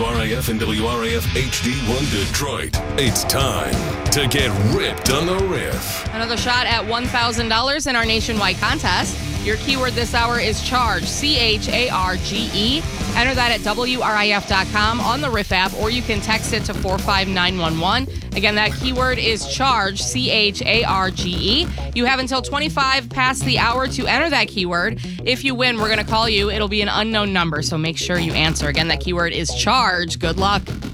WRAF and WRAF HD1 Detroit. It's time to get ripped on the riff. Another shot at $1,000 in our nationwide contest. Your keyword this hour is charge, CHARGE. Enter that at WRIF.com on the Riff app, or you can text it to 45911. Again, that keyword is charge, CHARGE. You have until 25 past the hour to enter that keyword. If you win, we're going to call you. It'll be an unknown number, so make sure you answer. Again, that keyword is charge. Good luck.